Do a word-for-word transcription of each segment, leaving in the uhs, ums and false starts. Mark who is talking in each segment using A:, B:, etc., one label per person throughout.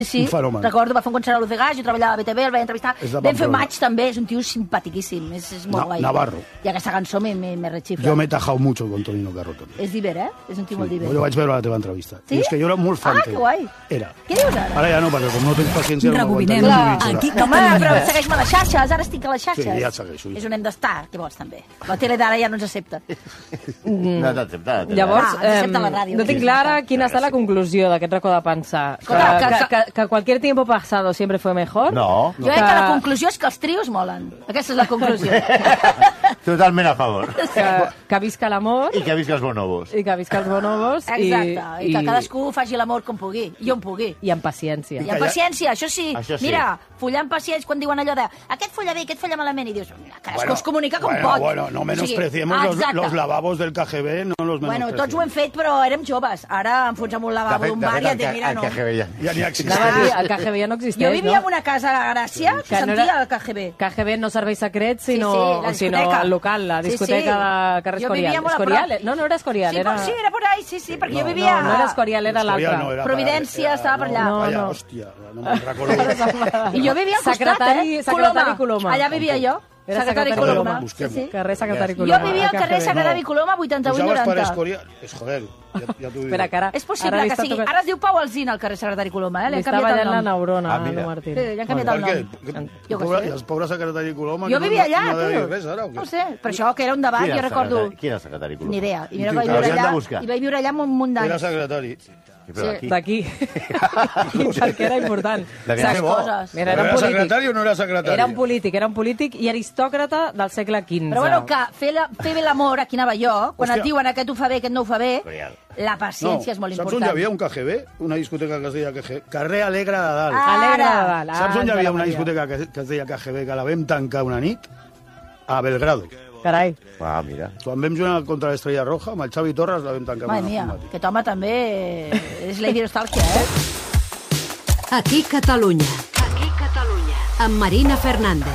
A: Sí, recordo, va fer un concert a Luz de Gas, jo treballava a B T V, el vaig entrevistar. Vam fer maig també, és un tio simpatiquíssim, és, és molt
B: Na,
A: guai.
B: Navarro.
A: I aquesta cançó me, me, me rechifla.
B: Jo m'he tajat mucho con Tonino Carrotto.
A: És diver, eh? És un tio
B: Sí,
A: molt diver.
B: jo vaig veure la teva entrevista.
A: Sí?
B: I és que jo era molt fan
A: Ah, que guai.
B: Era.
A: Què dius ara?
B: Ara ja no, perquè com no tens paciència...
C: Rebobinem.
B: No
C: Aquí
A: No, home, però segueix-me a les xarxes, ara estic a les xarxes.
B: Sí, ja et segueixo.
A: És on hem d'estar, què vols també? La tele d'ara ja no ens accepta.
D: No t'accepta.
E: Llavors,
A: Ah, ens accepta la
E: eh,
A: ràdio.
E: no tinc clara quina està la conclusió d'aquest racó de pensar. Que,
A: Escolta, que-
E: que, que, que cualquier tiempo pasado siempre fue mejor.
D: No.
A: Jo crec que la conclusió és que els trios molen. Aquesta és la conclusió.
D: Totalment a favor.
E: Que, que visca l'amor
D: I que visca els bonobos.
E: i que visca els bonobos.
A: Exacte, i,
E: i,
A: que cadascú faci l'amor com pugui, i on pugui.
E: I amb paciència.
A: I amb paciència, això sí.
D: Això sí.
A: Mira, follar amb paciència quan diuen allò de aquest folla bé, aquest folla malament, i dius, cadascú es comunica com
B: bueno,
A: pot.
B: Bueno, no menospreciemos
A: O sigui,
B: los,
A: exacte.
B: los lavabos del K G B, no los
A: Bueno,
B: menospreciemos.
A: tots ho hem fet, però érem joves. Ara enfonsem un lavabo d'un bar i et dic, mira, no.
D: El K G B ja.
B: Ja n'hi ha
E: Anava a dir,
B: existeix.
E: el K G B ja no existeix,
A: Jo vivia
E: no?
A: en una casa a Gràcia que,
E: Que no
A: sentia
E: era-
A: el K G B.
E: K G B no serveis secrets, sinó,
A: Sí, sí, la
E: sinó
A: discoteca.
E: el local, la
A: Sí,
E: discoteca
A: sí.
E: de carrer
A: Jo
E: Escorial.
A: vivia molt a
E: Escorial?
A: prop.
E: No, no era Escorial,
A: Sí,
E: era...
A: però sí, era por ahí, sí, sí, perquè jo
B: No,
A: vivia...
E: No, no era Escorial, era
B: Escorial
E: l'altre.
B: no era
A: Providència
B: para-
A: estava per allà.
B: No,
E: No,
B: Vaya,
E: no.
B: hòstia, no me'n recordo.
A: I jo vivia al costat,
E: Secretari-
A: eh?
E: secretari Coloma.
A: Allà vivia jo.
E: Era
A: Secretari
E: secretari
A: Coloma.
E: Coloma.
A: Sí, sí.
E: Carrer Secretari Coloma.
A: Jo vivia al carrer
E: K G B.
A: Secretari Coloma vuitanta-vuit
B: Pujaves per
A: noranta.
B: Escorial... És, joder, ja, ja t'ho dic.
E: Espera, que ara...
A: És possible
E: ara li
A: que
E: està
A: sigui.
E: tocant-
A: Ara es diu Pau Alsina, al carrer Secretari Coloma, eh?
E: Li
A: Li han
E: està
A: canviat
E: ballant la
A: el nom.
E: neurona,
D: Ah, mira.
E: Lu Martín.
A: Sí, li han canviat
B: Per
A: el
B: què?
A: nom.
B: Que-
A: Jo què
B: pobre-
A: sé.
B: I el pobre secretari Coloma...
A: Jo
B: que
A: vivia
B: no-
A: allà,
B: no ha de dir
A: tio.
B: res, ara, o què?
A: No ho sé, per això que era un debat,
D: Qui
A: jo
D: era el
A: recordo...
D: secretari? Qui era el secretari Coloma?
A: Ni idea. I mira,
B: I
A: vaig
B: tu,
A: viure
D: l'hauríem de
A: allà,
D: buscar.
A: i vaig viure allà amb un munt
B: Era
A: d'anys.
B: secretari.
D: Sí, però aquí.
E: D'aquí. I perquè era important.
D: Devia ser bo.
A: Coses.
E: Mira, era un
B: Era
E: polític.
B: secretari o no era secretari?
E: Era un polític, era un polític i aristòcrata del segle quinze.
A: Però bueno, que fer, la, fer bé l'amor, aquí anava jo, quan
B: Hòstia.
A: et diuen aquest ho fa bé, aquest no ho fa bé,
D: Escorial.
A: la paciència és molt
B: saps on
A: important.
B: hi havia un K G B? Una discoteca que es deia K G B? Carrer Alegre de Dalt.
A: Ah,
E: Alegre de
A: Ara.
E: dalt. Ah,
B: Saps on hi havia
E: Santa
B: una
E: Maria.
B: discoteca que, que es deia K G B, que la vam tancar una nit? A Belgrado.
E: Carai.
D: Ah, mira.
B: Quan vam jugar contra l'Estrella Roja, amb el Xavi Torres la vam tancar
A: Madre
B: una
A: mia,
B: un matí.
A: aquest home també és Lady Nostàlgia, eh?
C: Aquí Catalunya. Aquí Catalunya. Amb Marina Fernández.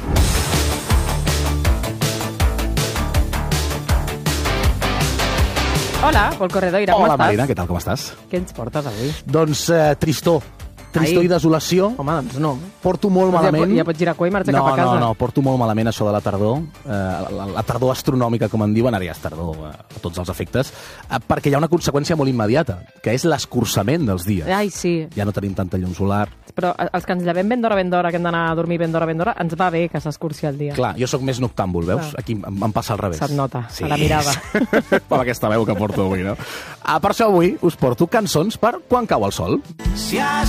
E: Hola, Pol Corredoira, com
F: Hola,
E: estàs?
F: Marina, què tal, com estàs?
E: Què ens portes avui?
F: Doncs eh, tristor. Tristor
E: Ai.
F: i desolació.
E: Home, doncs no.
F: Porto molt
E: Doncs ja
F: malament.
E: pot- ja pots girar cua i marxar
F: no,
E: cap a casa.
F: No, no, porto molt malament això de la tardor, eh, la, la tardor astronòmica, com en diuen, ara ja és tardor eh, a tots els efectes, eh, perquè hi ha una conseqüència molt immediata, que és l'escurçament dels dies.
E: Ai, sí.
F: Ja no tenim tanta llum solar.
E: Però els que ens llevem ben d'hora, ben d'hora, que hem d'anar a dormir ben d'hora, ben d'hora, ens va bé que s'escurci el dia.
F: Clar, jo sóc més noctàmbul, veus?
E: Clar.
F: Aquí em, em passa al revés.
E: Se't nota, a la mirada.
F: Per aquesta veu que porto avui, no? Ah, per això avui us porto cançons per quan cau el sol.
G: Si has